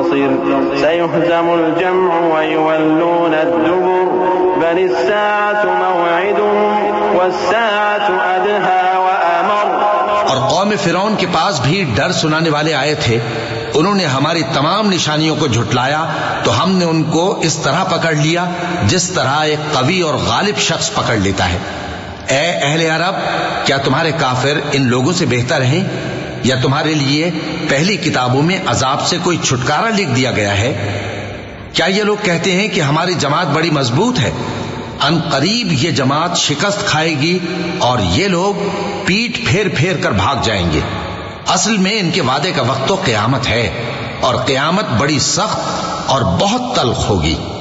मुंतसिर सयुहज़मुल जम्उ व युवल्लूनद्दुबुर बलिस्साअतु मौइदुहुम वस्साअतु अदहा व अमर। और कौम फिरौन के पास भी डर सुनाने वाले आए थे। उन्होंने हमारी तमाम निशानियों को झुटलाया तो हमने उनको इस तरह पकड़ लिया जिस तरह एक कवी और गालिब शख्स पकड़ लेता है। ए अहले अरब, क्या तुम्हारे काफिर इन लोगों से बेहतर हैं, या तुम्हारे लिए पहली किताबों में अजाब से कोई छुटकारा लिख दिया गया है? क्या ये लोग कहते हैं कि हमारी जमात बड़ी मजबूत है? अनकरीब ये जमात शिकस्त खाएगी और ये लोग पीठ फेर फेर कर भाग जाएंगे। असल में इनके वादे का वक्त तो क़यामत है और क़यामत बड़ी सख्त और बहुत तल्ख होगी।